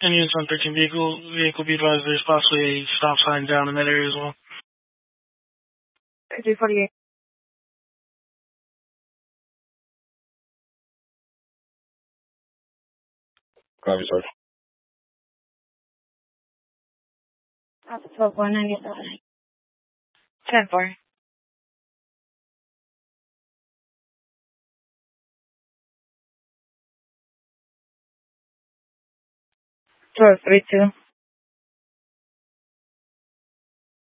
Any units on 13 vehicle be advised there's possibly a stop sign down in that area as well. 348. Copy, sir. That's 12-197. 10-4. Twelve 3-2.